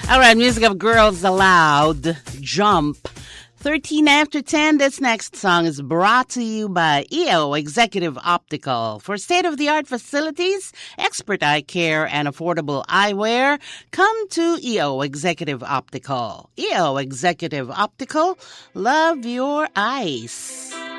All right, music of Girls Aloud, Jump. 13 after 10, this next song is brought to you by EO Executive Optical. For state-of-the-art facilities, expert eye care, and affordable eyewear, come to EO Executive Optical. EO Executive Optical, love your eyes.